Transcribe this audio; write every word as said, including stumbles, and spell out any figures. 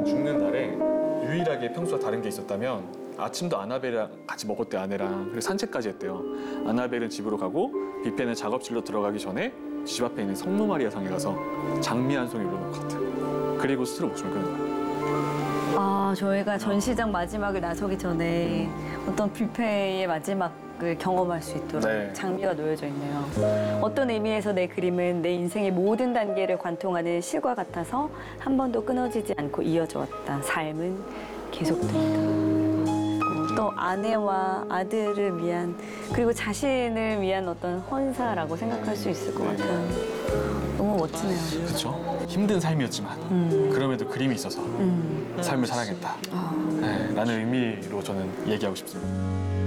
죽는 날에 유일하게 평소와 다른 게 있었다면 아침도 아나벨이랑 같이 먹었대, 아내랑. 그리고 산책까지 했대요. 아나벨은 집으로 가고 뷔페는 작업실로 들어가기 전에 집 앞에 있는 성모 마리아 상에 가서 장미 한 송이 올려놓을 것 같아요. 그리고 스스로 목숨을 끊는 거예요. 아, 저희가 전시장 마지막을 나서기 전에 어떤 뷔페의 마지막을 경험할 수 있도록 네. 장미가 놓여져 있네요. 어떤 의미에서 내 그림은 내 인생의 모든 단계를 관통하는 실과 같아서 한 번도 끊어지지 않고 이어져 왔다. 삶은 계속된다. 또 아내와 아들을 위한 그리고 자신을 위한 어떤 헌사라고 생각할 수 있을 것 같아요. 너무 멋지네요. 그렇죠? 힘든 삶이었지만 음. 그럼에도 그림이 있어서 음. 삶을 사랑했다. 아. 네, 라는 의미로 저는 얘기하고 싶습니다.